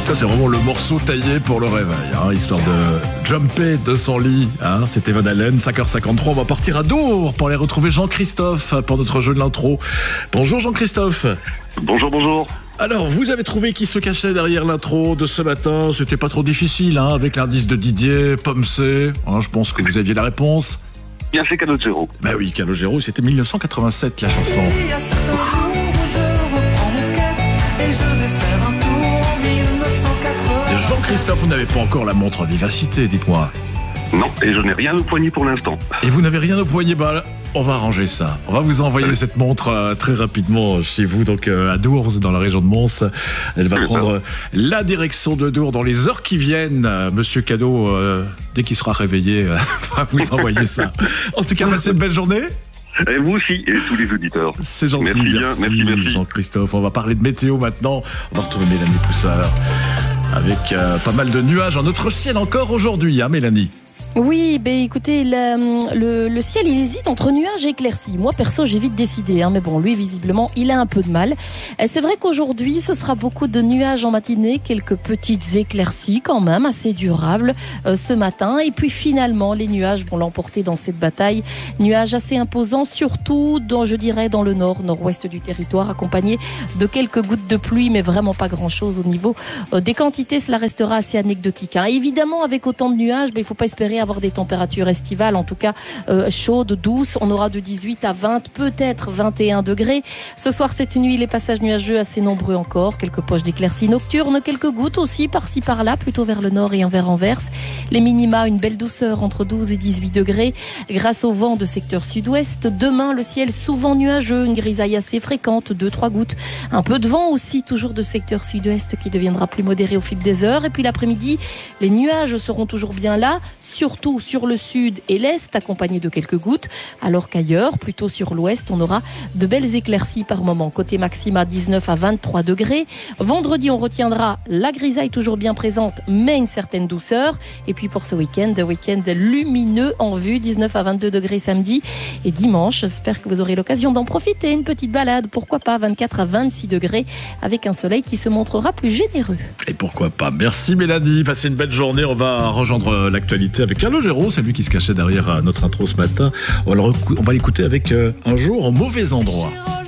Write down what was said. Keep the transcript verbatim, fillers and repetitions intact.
Ça, c'est vraiment le morceau taillé pour le réveil, hein, histoire de jumper de son lit. Hein, C'était Van Halen, cinq heures cinquante-trois. On va partir à Dour pour aller retrouver Jean-Christophe pour notre jeu de l'intro. Bonjour Jean-Christophe. Bonjour, bonjour. Alors, vous avez trouvé qui se cachait derrière l'intro de ce matin. C'était pas trop difficile, hein, avec l'indice de Didier, Pomme C. Hein, je pense que vous aviez la réponse. Bien fait, Calogero. Bah oui, Calogero, c'était mille neuf cent quatre-vingt-sept la chanson. Il y a certains jours où je reprends mon skate et je vais faire un tour en mille neuf cent quatre-vingt-sept. Jean-Christophe, vous n'avez pas encore la montre Vivacité, dites-moi. Non, et je n'ai rien au poignet pour l'instant. Et vous n'avez rien au poignet, bah on va arranger ça. On va vous envoyer cette montre euh, très rapidement chez vous, donc euh, à Dour, dans la région de Mons. Elle va prendre euh, la direction de Dour dans les heures qui viennent. Euh, Monsieur Cadeau, euh, dès qu'il sera réveillé, euh, va vous envoyer ça. En tout cas, passez une belle journée. Et vous aussi, et tous les auditeurs. C'est gentil, Merci bien, merci, merci, merci. Jean-Christophe. On va parler de météo maintenant. On va retrouver Mélanie Poussard avec euh, pas mal de nuages en notre ciel encore aujourd'hui, hein Mélanie? Oui, ben écoutez, le, le, le ciel il hésite entre nuages et éclaircies. Moi perso j'ai vite décidé, hein, mais bon lui visiblement il a un peu de mal. C'est vrai qu'aujourd'hui ce sera beaucoup de nuages en matinée, quelques petites éclaircies quand même assez durables euh, ce matin. Et puis finalement les nuages vont l'emporter dans cette bataille. Nuages assez imposants, surtout dans, je dirais dans le nord, nord-ouest du territoire, accompagnés de quelques gouttes de pluie, mais vraiment pas grand-chose au niveau euh, des quantités. Cela restera assez anecdotique. Hein. Évidemment avec autant de nuages, ben, il ne faut pas espérer avoir des températures estivales, en tout cas euh, chaudes, douces. On aura de dix-huit à vingt, peut-être vingt et un degrés. Ce soir, cette nuit, les passages nuageux assez nombreux encore. Quelques poches d'éclaircies nocturnes, quelques gouttes aussi par-ci par-là, plutôt vers le nord et envers Anvers. Les minima, une belle douceur entre douze et dix-huit degrés. Grâce au vent de secteur sud-ouest, demain, le ciel souvent nuageux, une grisaille assez fréquente, deux trois gouttes. Un peu de vent aussi, toujours de secteur sud-ouest qui deviendra plus modéré au fil des heures. Et puis l'après-midi, les nuages seront toujours bien là, surtout sur le sud et l'est, accompagnés de quelques gouttes, alors qu'ailleurs, plutôt sur l'ouest, on aura de belles éclaircies par moment. Côté maxima, dix-neuf à vingt-trois degrés. Vendredi, on retiendra la grisaille toujours bien présente, mais une certaine douceur. Et puis pour ce week-end, week-end lumineux en vue, dix-neuf à vingt-deux degrés samedi et dimanche. J'espère que vous aurez l'occasion d'en profiter. Une petite balade, pourquoi pas, vingt-quatre à vingt-six degrés, avec un soleil qui se montrera plus généreux. Et pourquoi pas. Merci Mélanie, passez une belle journée. On va rejoindre l'actualité avec Calogero, c'est lui qui se cachait derrière notre intro ce matin. On va l'écouter avec euh, Un jour au mauvais endroit.